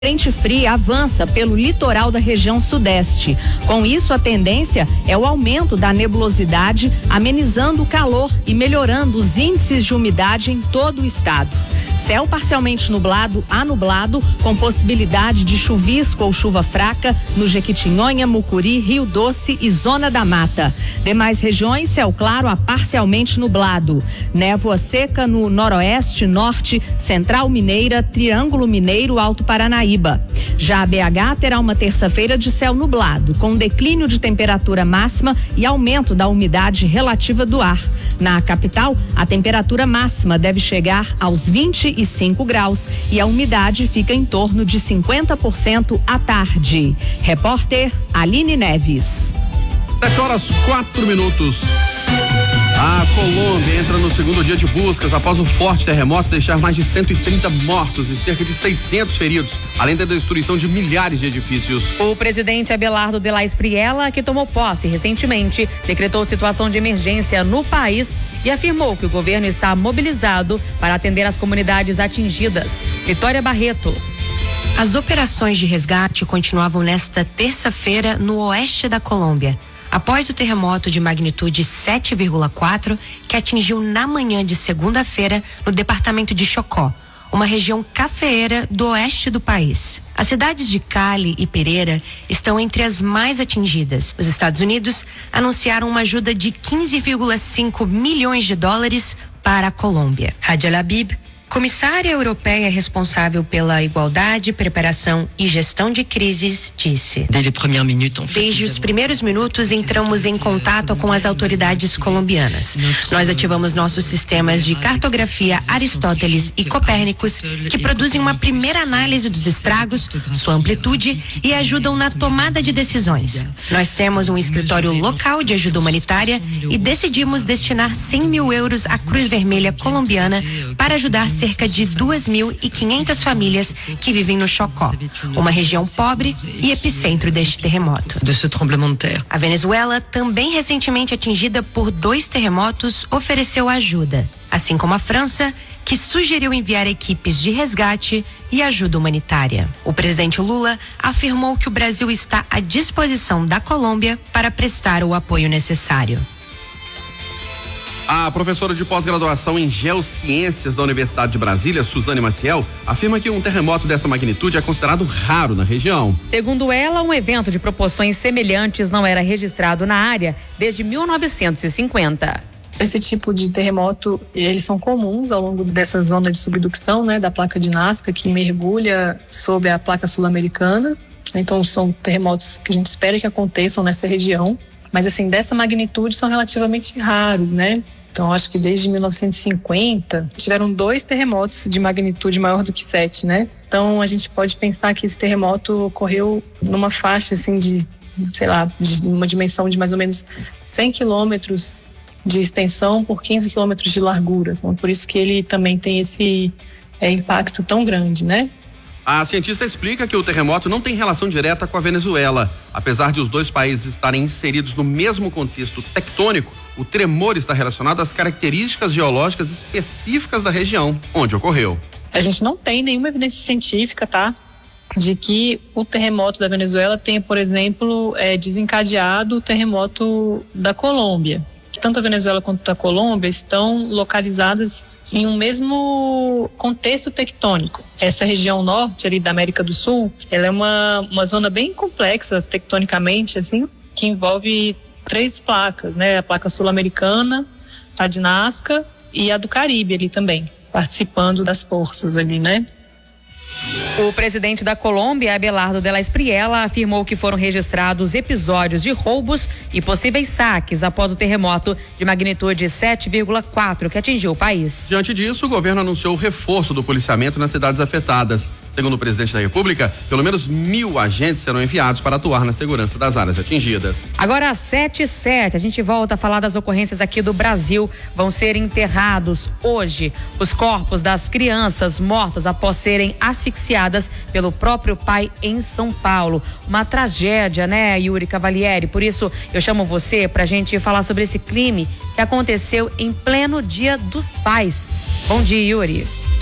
Frente fria avança pelo litoral da região sudeste. Com isso, a tendência é o aumento da nebulosidade, amenizando o calor e melhorando os índices de umidade em todo o estado. Céu parcialmente nublado a nublado, com possibilidade de chuvisco ou chuva fraca no Jequitinhonha, Mucuri, Rio Doce e Zona da Mata. Demais regiões, céu claro a parcialmente nublado. Névoa seca no noroeste, norte, central mineira, Triângulo Mineiro, Alto Paranaíba. Já a BH terá uma terça-feira de céu nublado, com declínio de temperatura máxima e aumento da umidade relativa do ar. Na capital, a temperatura máxima deve chegar aos 25 graus e a umidade fica em torno de 50% à tarde. Repórter Aline Neves. 7h04. A Colômbia entra no segundo dia de buscas após o forte terremoto deixar mais de 130 mortos e cerca de 600 feridos, além da destruição de milhares de edifícios. O presidente Abelardo de la Espriella, que tomou posse recentemente, decretou situação de emergência no país e afirmou que o governo está mobilizado para atender as comunidades atingidas. Vitória Barreto. As operações de resgate continuavam nesta terça-feira no oeste da Colômbia, após o terremoto de magnitude 7,4 que atingiu na manhã de segunda-feira no departamento de Chocó, uma região cafeeira do oeste do país. As cidades de Cali e Pereira estão entre as mais atingidas. Os Estados Unidos anunciaram uma ajuda de 15,5 milhões de dólares para a Colômbia. Radia Labib, comissária europeia responsável pela igualdade, preparação e gestão de crises, disse: Desde os primeiros minutos entramos em contato com as autoridades colombianas. Nós ativamos nossos sistemas de cartografia Aristóteles e Copérnicos, que produzem uma primeira análise dos estragos, sua amplitude e ajudam na tomada de decisões. Nós temos um escritório local de ajuda humanitária e decidimos destinar 100 mil euros à Cruz Vermelha colombiana para ajudar cerca de 2.500 famílias que vivem no Chocó, uma região pobre e epicentro deste terremoto. A Venezuela, também recentemente atingida por 2 terremotos, ofereceu ajuda, assim como a França, que sugeriu enviar equipes de resgate e ajuda humanitária. O presidente Lula afirmou que o Brasil está à disposição da Colômbia para prestar o apoio necessário. A professora de pós-graduação em Geociências da Universidade de Brasília, Suzane Maciel, afirma que um terremoto dessa magnitude é considerado raro na região. Segundo ela, um evento de proporções semelhantes não era registrado na área desde 1950. Esse tipo de terremoto, eles são comuns ao longo dessa zona de subducção, né, da placa de Nazca, que mergulha sob a placa sul-americana. Então, são terremotos que a gente espera que aconteçam nessa região. Mas, assim, dessa magnitude são relativamente raros, né? Então, acho que desde 1950 tiveram 2 terremotos de magnitude maior do que 7, né? Então, a gente pode pensar que esse terremoto ocorreu numa faixa, assim, de, sei lá, de uma dimensão de mais ou menos 100 quilômetros de extensão por 15 quilômetros de largura. Então, por isso que ele também tem esse impacto tão grande, né? A cientista explica que o terremoto não tem relação direta com a Venezuela. Apesar de os 2 países estarem inseridos no mesmo contexto tectônico, o tremor está relacionado às características geológicas específicas da região onde ocorreu. A gente não tem nenhuma evidência científica, tá? De que o terremoto da Venezuela tenha, por exemplo, desencadeado o terremoto da Colômbia. Tanto a Venezuela quanto a Colômbia estão localizadas em um mesmo contexto tectônico. Essa região norte ali da América do Sul, ela é uma zona bem complexa tectonicamente, assim, que envolve 3 placas, né? A placa sul-americana, a de Nazca e a do Caribe ali também, participando das forças ali, né? O presidente da Colômbia, Abelardo de la Espriella, afirmou que foram registrados episódios de roubos e possíveis saques após o terremoto de magnitude 7,4 que atingiu o país. Diante disso, o governo anunciou o reforço do policiamento nas cidades afetadas. Segundo o presidente da República, pelo menos 1.000 agentes serão enviados para atuar na segurança das áreas atingidas. Agora às 7h07, a gente volta a falar das ocorrências aqui do Brasil. Vão ser enterrados hoje os corpos das crianças mortas após serem asfixiadas pelo próprio pai em São Paulo. Uma tragédia, né, Yuri Cavalieri? Por isso eu chamo você pra gente falar sobre esse crime que aconteceu em pleno Dia dos Pais. Bom dia, Yuri.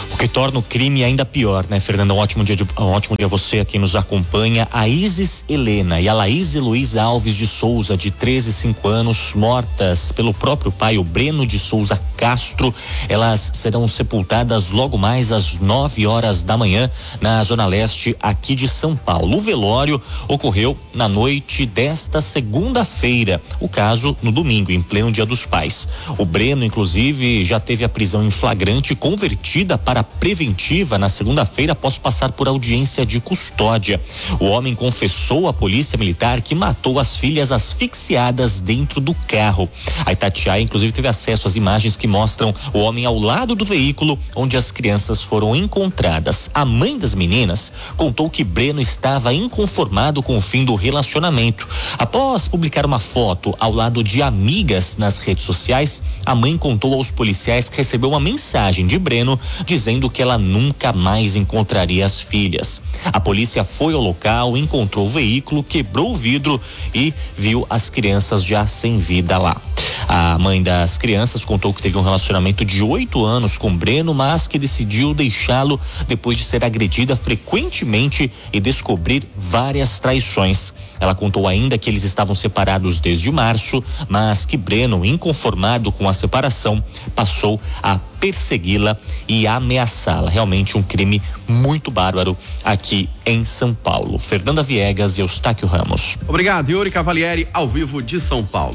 O que torna o crime ainda pior, né, Fernanda? Um ótimo dia a você aqui nos acompanha. A Isis Helena e a Laíse Luiz Alves de Souza, de 13 e 5 anos, mortas pelo próprio pai, o Breno de Souza Castro. Elas serão sepultadas logo mais às 9 horas da manhã na Zona Leste aqui de São Paulo. O velório ocorreu na noite desta segunda-feira. O caso no domingo, em pleno Dia dos Pais. O Breno, inclusive, já teve a prisão em flagrante convertida para preventiva na segunda-feira após passar por audiência de custódia. O homem confessou à polícia militar que matou as filhas asfixiadas dentro do carro. A Itatiaia, inclusive, teve acesso às imagens que mostram o homem ao lado do veículo onde as crianças foram encontradas. A mãe das meninas contou que Breno estava inconformado com o fim do relacionamento. Após publicar uma foto ao lado de amigas nas redes sociais, a mãe contou aos policiais que recebeu uma mensagem de Breno dizendo que ela nunca mais encontraria as filhas. A polícia foi ao local, encontrou o veículo, quebrou o vidro e viu as crianças já sem vida lá. A mãe das crianças contou que teve um relacionamento de 8 anos com Breno, mas que decidiu deixá-lo depois de ser agredida frequentemente e descobrir várias traições. Ela contou ainda que eles estavam separados desde março, mas que Breno, inconformado com a separação, passou a persegui-la e ameaçá-la. Realmente um crime muito bárbaro aqui em São Paulo. Fernanda Viegas e Eustáquio Ramos. Obrigado, Yuri Cavalieri, ao vivo de São Paulo.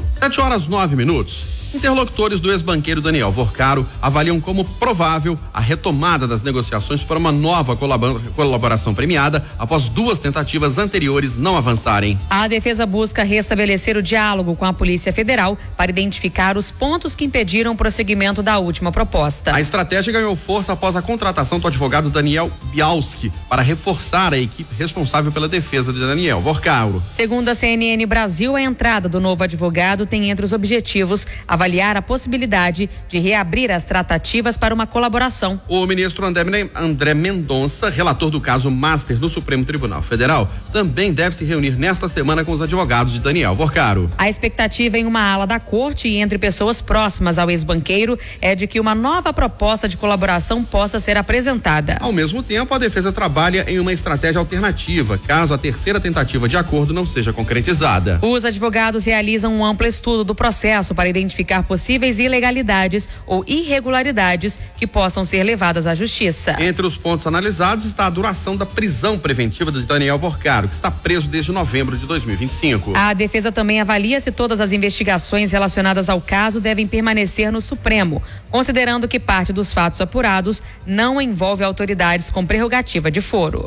7h09. Interlocutores do ex-banqueiro Daniel Vorcaro avaliam como provável a retomada das negociações para uma nova colaboração premiada após 2 tentativas anteriores não avançarem. A defesa busca restabelecer o diálogo com a Polícia Federal para identificar os pontos que impediram o prosseguimento da última proposta. A estratégia ganhou força após a contratação do advogado Daniel Bialski para reforçar a equipe responsável pela defesa de Daniel Vorcaro. Segundo a CNN Brasil, a entrada do novo advogado tem entre os objetivos avaliar a possibilidade de reabrir as tratativas para uma colaboração. O ministro André Mendonça, relator do caso Master no Supremo Tribunal Federal, também deve se reunir nesta semana com os advogados de Daniel Vorcaro. A expectativa em uma ala da corte e entre pessoas próximas ao ex-banqueiro é de que uma nova proposta de colaboração possa ser apresentada. Ao mesmo tempo, a defesa trabalha em uma estratégia alternativa, caso a terceira tentativa de acordo não seja concretizada. Os advogados realizam um amplo estudo do processo para identificar possíveis ilegalidades ou irregularidades que possam ser levadas à justiça. Entre os pontos analisados está a duração da prisão preventiva de Daniel Vorcaro, que está preso desde novembro de 2025. A defesa também avalia se todas as investigações relacionadas ao caso devem permanecer no Supremo, considerando que parte dos fatos apurados não envolve autoridades com prerrogativa de foro.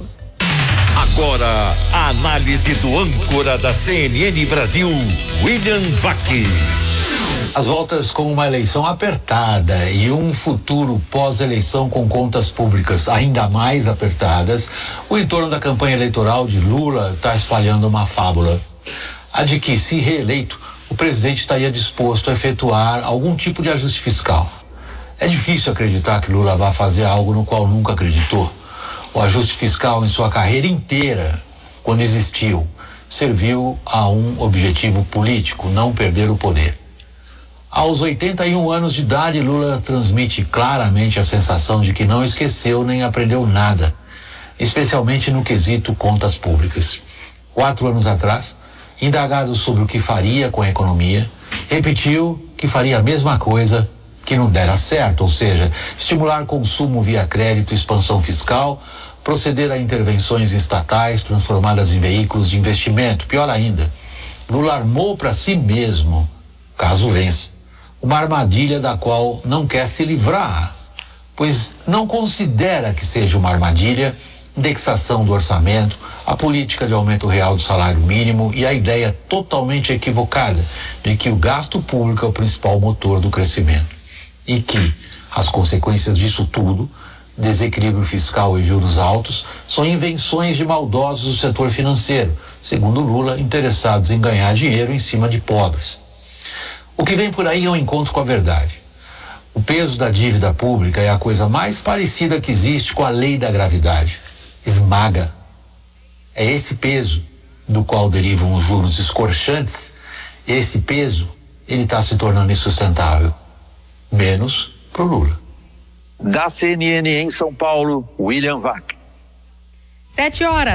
Agora, a análise do âncora da CNN Brasil, William Vac. As voltas com uma eleição apertada e um futuro pós-eleição com contas públicas ainda mais apertadas, o entorno da campanha eleitoral de Lula está espalhando uma fábula. A de que, se reeleito, o presidente estaria disposto a efetuar algum tipo de ajuste fiscal. É difícil acreditar que Lula vá fazer algo no qual nunca acreditou. O ajuste fiscal em sua carreira inteira, quando existiu, serviu a um objetivo político: não perder o poder. Aos 81 anos de idade, Lula transmite claramente a sensação de que não esqueceu nem aprendeu nada, especialmente no quesito contas públicas. 4 anos atrás, indagado sobre o que faria com a economia, repetiu que faria a mesma coisa que não dera certo, ou seja, estimular consumo via crédito, expansão fiscal, proceder a intervenções estatais transformadas em veículos de investimento. Pior ainda, Lula armou para si mesmo, caso vença, uma armadilha da qual não quer se livrar, pois não considera que seja uma armadilha indexação do orçamento, a política de aumento real do salário mínimo e a ideia totalmente equivocada de que o gasto público é o principal motor do crescimento e que as consequências disso tudo, desequilíbrio fiscal e juros altos, são invenções de maldosos do setor financeiro, segundo Lula, interessados em ganhar dinheiro em cima de pobres. O que vem por aí é um encontro com a verdade. O peso da dívida pública é a coisa mais parecida que existe com a lei da gravidade. Esmaga. É esse peso do qual derivam os juros escorchantes. Esse peso, ele está se tornando insustentável. Menos pro Lula. Da CNN em São Paulo, William Vac. 7 horas.